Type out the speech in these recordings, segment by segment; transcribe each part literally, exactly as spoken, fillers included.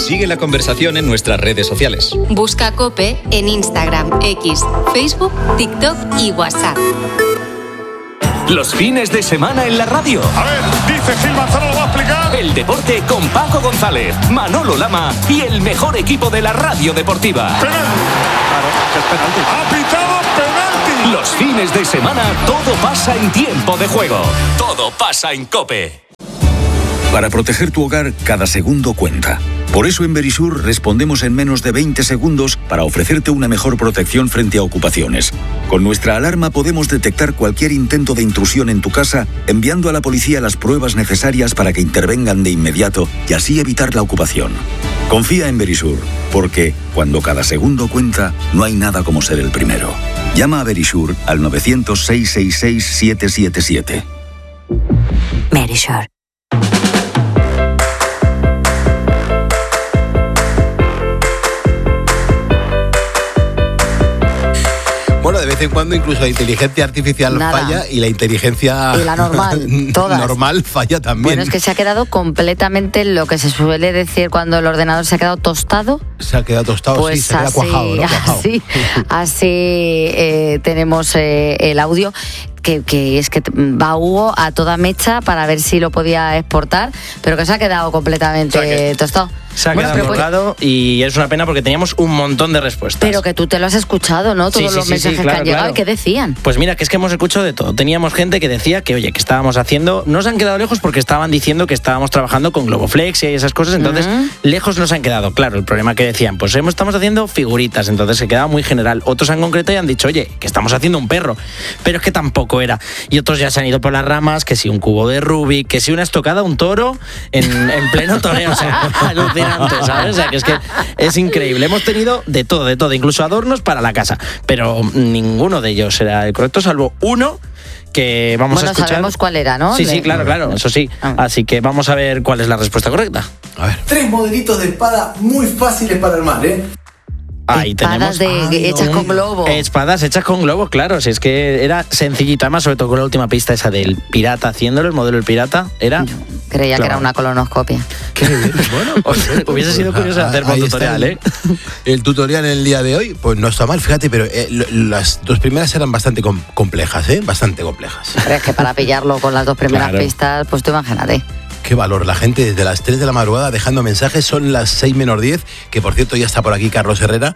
Sigue la conversación en nuestras redes sociales. Busca COPE en Instagram, X, Facebook, TikTok y WhatsApp. Los fines de semana en la radio. A ver, dice Gil Manzano, lo va a explicar. El deporte con Paco González, Manolo Lama y el mejor equipo de la radio deportiva. Penalti. Claro, que es penalti. Ha pitado penalti. Los fines de semana todo pasa en tiempo de juego. Todo pasa en COPE. Para proteger tu hogar, cada segundo cuenta. Por eso en Verisur respondemos en menos de veinte segundos para ofrecerte una mejor protección frente a ocupaciones. Con nuestra alarma podemos detectar cualquier intento de intrusión en tu casa, enviando a la policía las pruebas necesarias para que intervengan de inmediato y así evitar la ocupación. Confía en Verisur, porque cuando cada segundo cuenta, no hay nada como ser el primero. Llama a Verisur al nueve cero cero, seis seis seis, siete siete siete. Verisur. Bueno, de vez en cuando incluso la inteligencia artificial Nada. falla y la inteligencia y la normal, todas. normal falla también. Bueno, es que se ha quedado completamente lo que se suele decir cuando el ordenador se ha quedado tostado. Se ha quedado tostado, pues sí, se así, ha cuajado, ¿no? Cuajado. Así, así eh, tenemos eh, el audio. Que, que es que va Hugo a toda mecha para ver si lo podía exportar, pero que se ha quedado completamente o sea que tostado. Se ha bueno, quedado colgado pues, y es una pena porque teníamos un montón de respuestas. Pero que tú te lo has escuchado, ¿no? Todos sí, sí, los sí, mensajes sí, claro, que han llegado, claro. ¿Qué decían? Pues mira, que es que hemos escuchado de todo. Teníamos gente que decía que, oye, que estábamos haciendo... No se han quedado lejos porque estaban diciendo que estábamos trabajando con Globoflex y esas cosas, entonces uh-huh. lejos nos han quedado. Claro, el problema que decían, pues estamos haciendo figuritas, entonces se quedaba muy general. Otros han concretado y han dicho, oye, que estamos haciendo un perro, pero es que tampoco era. Y otros ya se han ido por las ramas, que si un cubo de Rubik, que si una estocada, un toro en, en pleno toreo, o sea, alucinante, ¿sabes? O sea, que es que es increíble. Hemos tenido de todo, de todo, incluso adornos para la casa, pero ninguno de ellos era el correcto, salvo uno que vamos bueno, a escuchar. Sabemos cuál era, ¿no? Sí, sí, claro, claro, eso sí. Así que vamos a ver cuál es la respuesta correcta. A ver. Tres modelitos de espada muy fáciles para armar, ¿eh? Ahí espadas tenemos de, hechas con globo. Espadas hechas con globo, claro. Si es que era sencillito. Además, sobre todo con la última pista esa del pirata haciéndolo, el modelo del pirata, era... Yo creía claro. que era una colonoscopia. Qué bien. Bueno, pues, hubiese sido curioso hacer un tutorial, el, ¿eh? El tutorial en el día de hoy, pues no está mal, fíjate, pero eh, las dos primeras eran bastante com- complejas, ¿eh? Bastante complejas. Pero es que para pillarlo con las dos primeras claro. pistas, pues tú imagínate. Qué valor, la gente desde las tres de la madrugada dejando mensajes, son las seis menos diez, que por cierto ya está por aquí Carlos Herrera,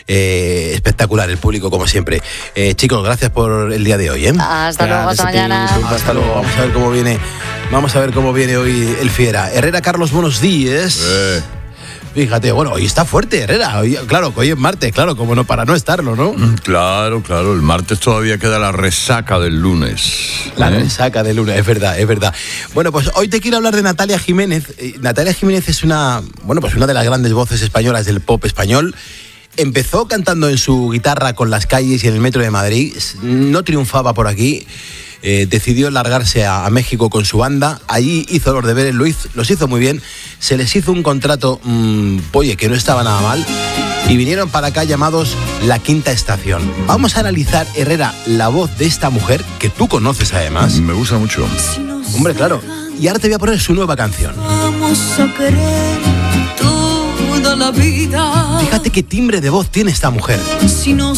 eh, espectacular el público como siempre. Eh, chicos, gracias por el día de hoy, ¿eh? Hasta luego, hasta mañana. Hasta luego, vamos a ver cómo viene, vamos a ver cómo viene hoy el Fiera. Herrera, Carlos, buenos días. Eh. Fíjate, bueno, hoy está fuerte Herrera, hoy, claro, hoy es martes, claro, como no para no estarlo, ¿no? Claro, claro, el martes todavía queda la resaca del lunes. La ¿eh? resaca del lunes, es verdad, es verdad. Bueno, pues hoy te quiero hablar de Natalia Jiménez. Eh, Natalia Jiménez es una, bueno, pues una de las grandes voces españolas del pop español. Empezó cantando en su guitarra con Las Calles y en el metro de Madrid, no triunfaba por aquí. Eh, decidió largarse a, a México con su banda, allí hizo los deberes, lo hizo, los hizo muy bien, se les hizo un contrato, mmm, oye, que no estaba nada mal, y vinieron para acá llamados La Quinta Estación. Vamos a analizar, Herrera, la voz de esta mujer, que tú conoces además. Me gusta mucho. Hombre, claro, y ahora te voy a poner su nueva canción. Vamos a querer toda la vida. Fíjate qué timbre de voz tiene esta mujer. Si nos